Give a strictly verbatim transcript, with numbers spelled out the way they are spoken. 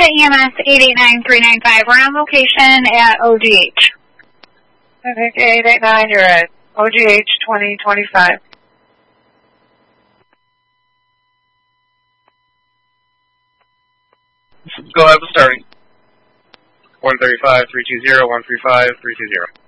E M S eight eight nine three nine five. We're on location at O G H. Okay, eight eight nine, you're at O G H twenty twenty-five. Go ahead with starting. one thirty-five, three two zero, one three five, three two zero.